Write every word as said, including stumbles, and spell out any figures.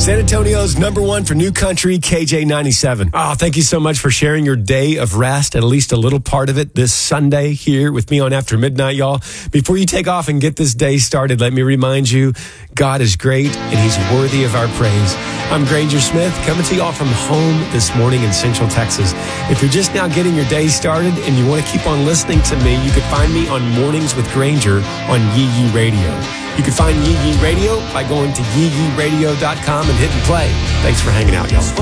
San Antonio's number one for new country, K J ninety-seven. Oh, thank you so much for sharing your day of rest, at least a little part of it, this Sunday here with me on After Midnight, y'all. Before you take off and get this day started, let me remind you, God is great and he's worthy of our praise. I'm Granger Smith, coming to y'all from home this morning in Central Texas. If you're just now getting your day started and you want to keep on listening to me, you can find me on Mornings with Granger on Yee Yee Radio. You can find Yee Yee Radio by going to yee yee radio dot com and hitting play. Thanks for hanging out, y'all.